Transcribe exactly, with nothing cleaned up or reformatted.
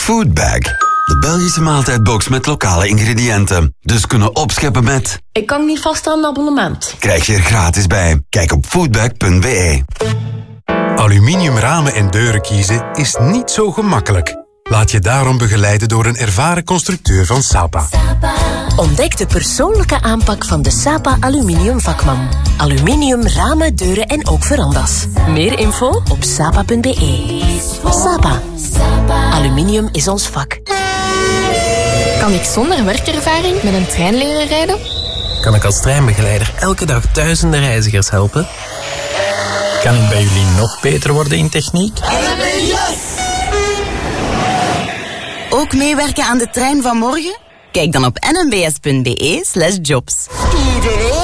Foodbag. De Belgische maaltijdbox met lokale ingrediënten. Dus kunnen opscheppen met... Ik kan niet vast aan een abonnement. Krijg je er gratis bij. Kijk op foodbag punt b e. Aluminium ramen en deuren kiezen is niet zo gemakkelijk. Laat je daarom begeleiden door een ervaren constructeur van Sapa. Ontdek de persoonlijke aanpak van de Sapa Aluminium vakman. Aluminium, ramen, deuren en ook verandas. Meer info op sapa punt b e. Sapa. Aluminium is ons vak. Kan ik zonder werkervaring met een trein leren rijden? Kan ik als treinbegeleider elke dag duizenden reizigers helpen? Kan ik bij jullie nog beter worden in techniek? Ook meewerken aan de trein van morgen? Kijk dan op n m b s punt b e slash jobs. Iedereen